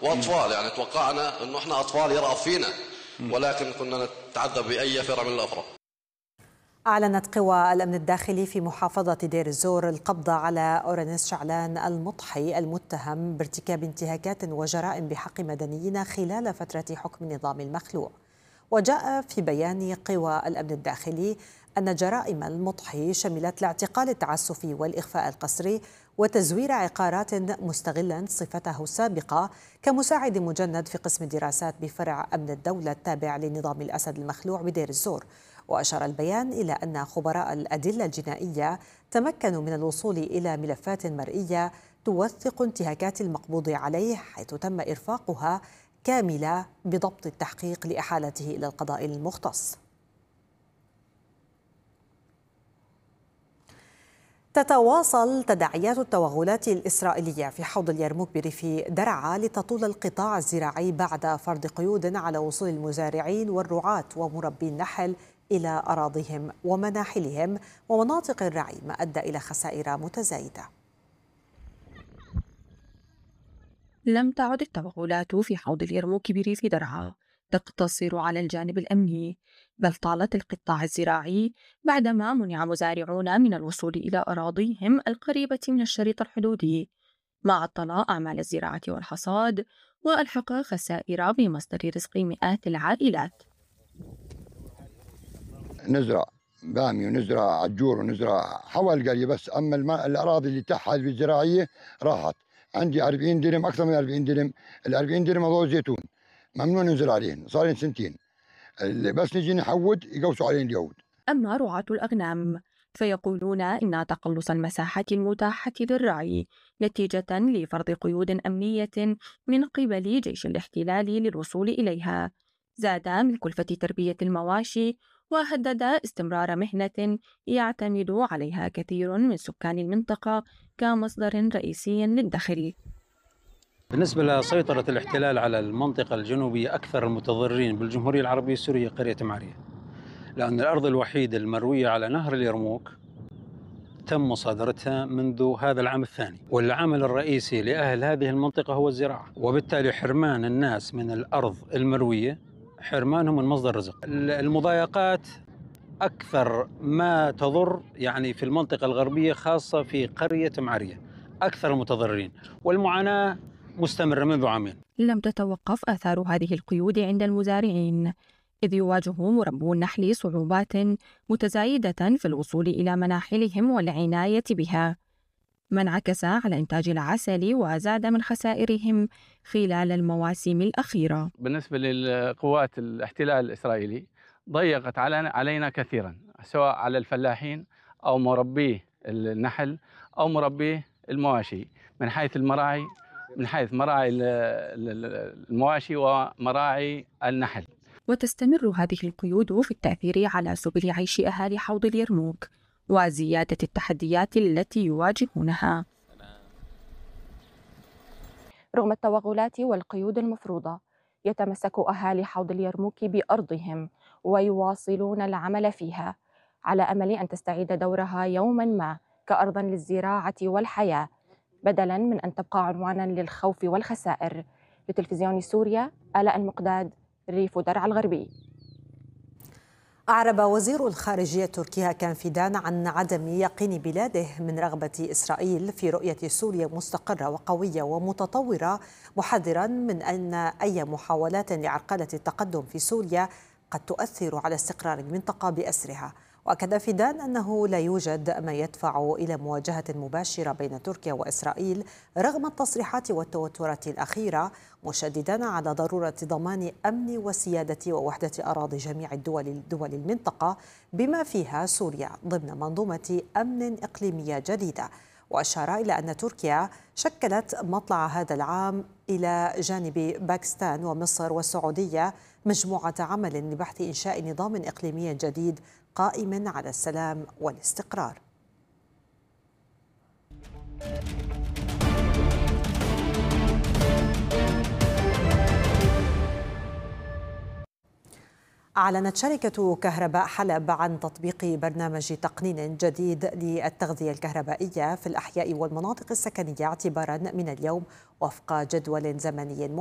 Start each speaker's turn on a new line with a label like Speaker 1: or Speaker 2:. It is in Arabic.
Speaker 1: وأطفال، يعني توقعنا أنه إحنا أطفال يرأف فينا، ولكن كنا نتعذب بأي فرع من الأفرع.
Speaker 2: أعلنت قوى الأمن الداخلي في محافظة دير الزور القبض على أورنيس شعلان المضحي المتهم بارتكاب انتهاكات وجرائم بحق مدنيين خلال فترة حكم النظام المخلوع. وجاء في بيان قوى الأمن الداخلي أن جرائم المضحي شملت الاعتقال التعسفي والإخفاء القسري وتزوير عقارات مستغلا صفته السابقة كمساعد مجند في قسم الدراسات بفرع أمن الدولة التابع لنظام الأسد المخلوع بدير الزور. وأشار البيان إلى أن خبراء الأدلة الجنائية تمكنوا من الوصول إلى ملفات مرئية توثق انتهاكات المقبوض عليه، حيث تم إرفاقها كاملة بضبط التحقيق لإحالته إلى القضاء المختص. تتواصل تداعيات التوغلات الإسرائيلية في حوض اليرموك بريف درعا لتطول القطاع الزراعي بعد فرض قيود على وصول المزارعين والرعاة ومربي النحل إلى أراضيهم ومناحلهم ومناطق الرعي، ما أدى إلى خسائر متزايدة.
Speaker 3: لم تعد التوغلات في حوض اليرموك بريف درعا تقتصر على الجانب الأمني، بل طالت القطاع الزراعي بعدما منع مزارعون من الوصول إلى أراضيهم القريبة من الشريط الحدودي، ما عطل أعمال الزراعة والحصاد وألحق خسائر بمصدر رزق مئات العائلات.
Speaker 4: نزرع بامي ونزرع عجور ونزرع حول القرية بس، أما الأراضي اللي تحت الزراعية راحت. عندي 40 درم، أكثر من 40 درم، ال 40 درم هذول زيتون ممنوع ننزل عليهم، صار لهم سنتين، بس نجي نحود يقوسوا علينا اليهود.
Speaker 3: أما رعاة الأغنام فيقولون إن تقلص المساحات المتاحة للرعي نتيجة لفرض قيود أمنية من قبل جيش الاحتلال للوصول إليها زاد من كلفة تربية المواشي، وهدد استمرار مهنة يعتمد عليها كثير من سكان المنطقة كمصدر رئيسي للدخل.
Speaker 5: بالنسبة لسيطرة الاحتلال على المنطقة الجنوبية، أكثر المتضررين بالجمهورية العربية السورية قرية معرية، لأن الأرض الوحيدة المروية على نهر اليرموك تم مصادرتها منذ هذا العام الثاني، والعامل الرئيسي لأهل هذه المنطقة هو الزراعة، وبالتالي حرمان الناس من الأرض المروية حرمانهم من مصدر رزق. المضايقات أكثر ما تضر يعني في المنطقة الغربية، خاصة في قرية معرية أكثر المتضررين، والمعاناة مستمرة منذ عامين.
Speaker 3: لم تتوقف آثار هذه القيود عند المزارعين، إذ يواجه مربو النحل صعوبات متزايدة في الوصول إلى مناحلهم والعناية بها، ما انعكس على إنتاج العسل وزاد من خسائرهم خلال المواسم الأخيرة.
Speaker 6: بالنسبة للقوات الاحتلال الإسرائيلي ضيقت علينا كثيرا، سواء على الفلاحين أو مربي النحل أو مربي المواشي، من حيث المراعي، من حيث مراعي المواشي ومراعي النحل.
Speaker 3: وتستمر هذه القيود في التأثير على سبل عيش أهالي حوض اليرموك وزيادة التحديات التي يواجهونها. رغم التوغلات والقيود المفروضة، يتمسك أهالي حوض اليرموك بأرضهم ويواصلون العمل فيها على أمل أن تستعيد دورها يوما ما كأرض للزراعة والحياة، بدلا من أن تبقى عنوانا للخوف والخسائر. لتلفزيون سوريا، آلاء المقداد، ريف درعا الغربي.
Speaker 2: أعرب وزير الخارجية التركي هاكان فيدان عن عدم يقين بلاده من رغبة إسرائيل في رؤية سوريا مستقرة وقوية ومتطورة، محذرا من أن أي محاولات لعرقلة التقدم في سوريا قد تؤثر على استقرار المنطقة بأسرها. وأكد فيدان أنه لا يوجد ما يدفع إلى مواجهة مباشرة بين تركيا وإسرائيل رغم التصريحات والتوترات الأخيرة، مشددا على ضرورة ضمان أمن وسيادة ووحدة أراضي جميع دول المنطقة بما فيها سوريا ضمن منظومة أمن إقليمية جديدة. وأشار إلى أن تركيا شكلت مطلع هذا العام إلى جانب باكستان ومصر والسعودية مجموعة عمل لبحث إنشاء نظام إقليمي جديد قائم على السلام والاستقرار. أعلنت شركة كهرباء حلب عن تطبيق برنامج تقنين جديد للتغذية الكهربائية في الأحياء والمناطق السكنية اعتبارا من اليوم وفق جدول زمني